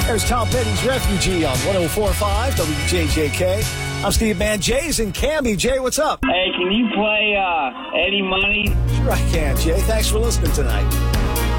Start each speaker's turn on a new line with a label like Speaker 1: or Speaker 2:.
Speaker 1: There's Tom Petty's Refugee on 104.5 WJJK. I'm Steve Mann. Jay's in Canby. Jay, what's up?
Speaker 2: Hey, can you play Eddie Money?
Speaker 1: Sure I can, Jay. Thanks for listening tonight.